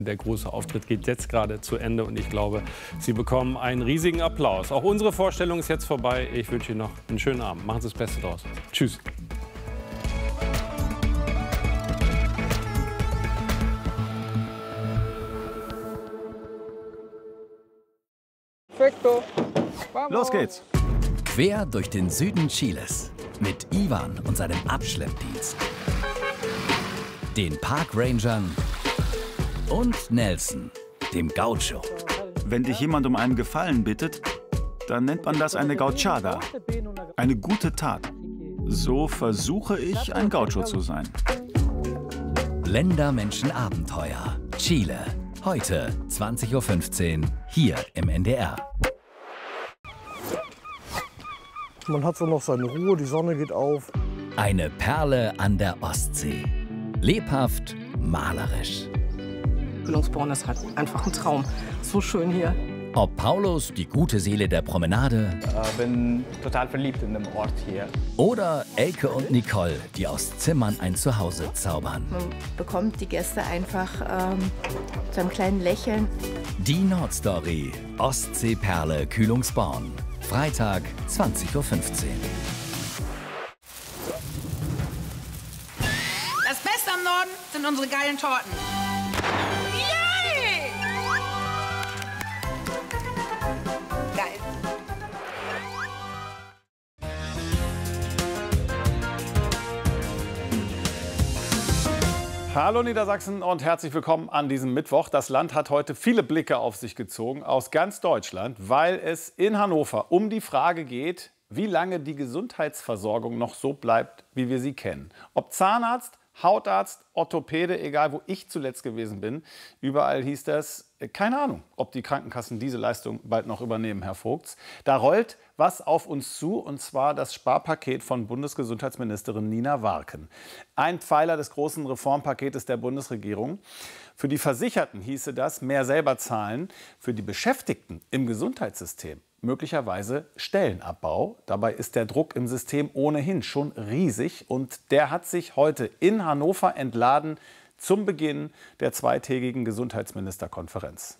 Der große Auftritt geht jetzt gerade zu Ende und ich glaube, Sie bekommen einen riesigen Applaus. Auch unsere Vorstellung ist jetzt vorbei. Ich wünsche Ihnen noch einen schönen Abend. Machen Sie das Beste draus. Tschüss. Los geht's! Quer durch den Süden Chiles mit Ivan und seinem Abschleppdienst, den Parkrangern und Nelson, dem Gaucho. Wenn dich jemand um einen Gefallen bittet, dann nennt man das eine Gauchada, eine gute Tat. So versuche ich, ein Gaucho zu sein. Länder-Menschen-Abenteuer. Chile. Heute 20:15 Uhr hier im NDR. Man hat so noch seine Ruhe, die Sonne geht auf. Eine Perle an der Ostsee. Lebhaft, malerisch. Kühlungsborn ist halt einfach ein Traum. So schön hier. Ob Paulus, die gute Seele der Promenade, bin total verliebt in dem Ort hier. oder Elke und Nicole, die aus Zimmern ein Zuhause zaubern. Man bekommt die Gäste einfach zu einem kleinen Lächeln. Die Nordstory. Ostseeperle Kühlungsborn. Freitag 20:15 Uhr. Das Beste am Norden sind unsere geilen Torten. Yay! Geil. Hallo Niedersachsen und herzlich willkommen an diesem Mittwoch. Das Land hat heute viele Blicke auf sich gezogen aus ganz Deutschland, weil es in Hannover um die Frage geht, wie lange die Gesundheitsversorgung noch so bleibt, wie wir sie kennen. Ob Zahnarzt, Hautarzt, Orthopäde, egal wo ich zuletzt gewesen bin, überall hieß das, keine Ahnung, ob die Krankenkassen diese Leistung bald noch übernehmen, Herr Vogts. Da rollt was auf uns zu, und zwar das Sparpaket von Bundesgesundheitsministerin Nina Warken. Ein Pfeiler des großen Reformpaketes der Bundesregierung. Für die Versicherten hieße das mehr selber zahlen, für die Beschäftigten im Gesundheitssystem möglicherweise Stellenabbau. Dabei ist der Druck im System ohnehin schon riesig und der hat sich heute in Hannover entladen zum Beginn der zweitägigen Gesundheitsministerkonferenz.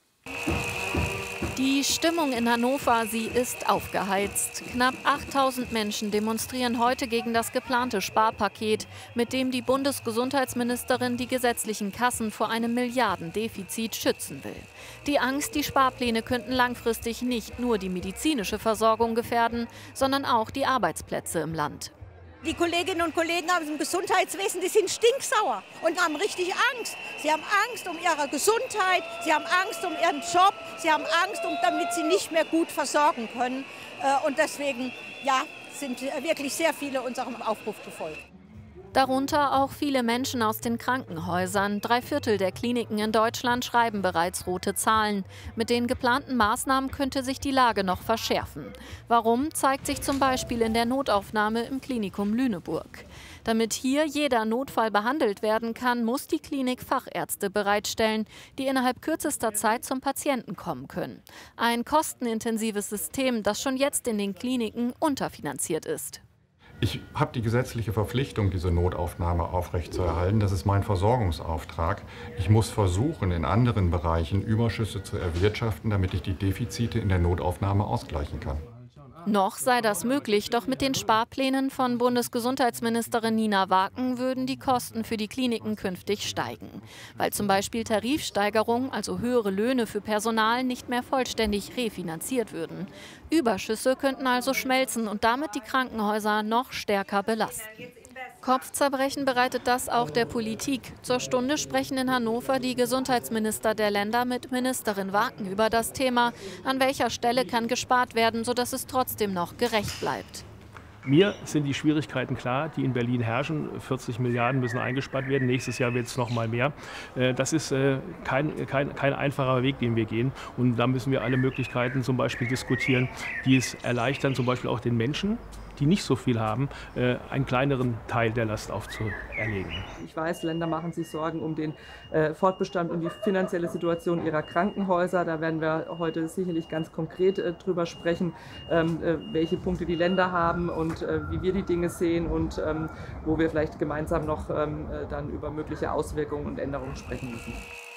Die Stimmung in Hannover, sie ist aufgeheizt. Knapp 8000 Menschen demonstrieren heute gegen das geplante Sparpaket, mit dem die Bundesgesundheitsministerin die gesetzlichen Kassen vor einem Milliardendefizit schützen will. Die Angst, die Sparpläne könnten langfristig nicht nur die medizinische Versorgung gefährden, sondern auch die Arbeitsplätze im Land. Die Kolleginnen und Kollegen aus dem Gesundheitswesen, die sind stinksauer und haben richtig Angst. Sie haben Angst um ihre Gesundheit, sie haben Angst um ihren Job, sie haben Angst, damit sie nicht mehr gut versorgen können. Und deswegen ja, sind wirklich sehr viele unserem Aufruf gefolgt. Darunter auch viele Menschen aus den Krankenhäusern. 3/4 der Kliniken in Deutschland schreiben bereits rote Zahlen. Mit den geplanten Maßnahmen könnte sich die Lage noch verschärfen. Warum, zeigt sich zum Beispiel in der Notaufnahme im Klinikum Lüneburg. Damit hier jeder Notfall behandelt werden kann, muss die Klinik Fachärzte bereitstellen, die innerhalb kürzester Zeit zum Patienten kommen können. Ein kostenintensives System, das schon jetzt in den Kliniken unterfinanziert ist. Ich habe die gesetzliche Verpflichtung, diese Notaufnahme aufrechtzuerhalten. Das ist mein Versorgungsauftrag. Ich muss versuchen, in anderen Bereichen Überschüsse zu erwirtschaften, damit ich die Defizite in der Notaufnahme ausgleichen kann. Noch sei das möglich, doch mit den Sparplänen von Bundesgesundheitsministerin Nina Warken würden die Kosten für die Kliniken künftig steigen. Weil zum Beispiel Tarifsteigerungen, also höhere Löhne für Personal, nicht mehr vollständig refinanziert würden. Überschüsse könnten also schmelzen und damit die Krankenhäuser noch stärker belasten. Kopfzerbrechen bereitet das auch der Politik. Zur Stunde sprechen in Hannover die Gesundheitsminister der Länder mit Ministerin Warken über das Thema. An welcher Stelle kann gespart werden, sodass es trotzdem noch gerecht bleibt. Mir sind die Schwierigkeiten klar, die in Berlin herrschen. 40 Milliarden müssen eingespart werden. Nächstes Jahr wird es noch mal mehr. Das ist kein einfacher Weg, den wir gehen. Und da müssen wir alle Möglichkeiten zum Beispiel diskutieren, die es erleichtern, zum Beispiel auch den Menschen, die nicht so viel haben, einen kleineren Teil der Last aufzuerlegen. Ich weiß, Länder machen sich Sorgen um den Fortbestand und die finanzielle Situation ihrer Krankenhäuser. Da werden wir heute sicherlich ganz konkret drüber sprechen, welche Punkte die Länder haben und wie wir die Dinge sehen und wo wir vielleicht gemeinsam noch dann über mögliche Auswirkungen und Änderungen sprechen müssen.